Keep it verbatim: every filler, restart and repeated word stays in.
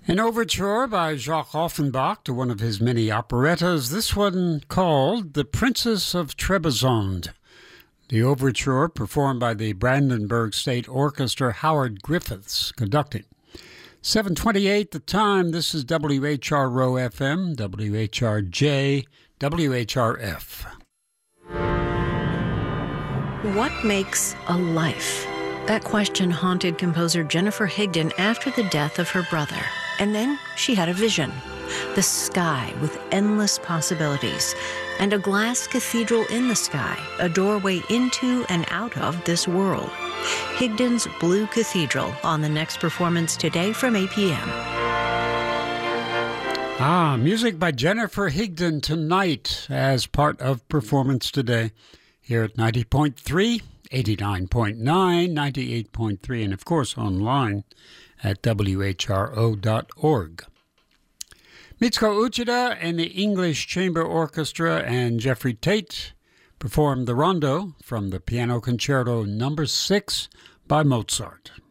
An overture by Jacques Offenbach to one of his many operettas, this one called The Princess of Trebizond. The overture performed by the Brandenburg State Orchestra, Howard Griffiths conducting. seven twenty-eight the time. This is W H R O F M, W H R J, W H R F. What makes a life? That question haunted composer Jennifer Higdon after the death of her brother. And then she had a vision. The sky with endless possibilities. And a glass cathedral in the sky, a doorway into and out of this world. Higdon's Blue Cathedral on the next performance today from eight p.m. Ah, music by Jennifer Higdon tonight as part of Performance Today here at ninety point three, eighty-nine point nine, ninety-eight point three, and of course online at W H R O dot org. Mitsuko Uchida and the English Chamber Orchestra and Jeffrey Tate performed the Rondo from the Piano Concerto number six by Mozart.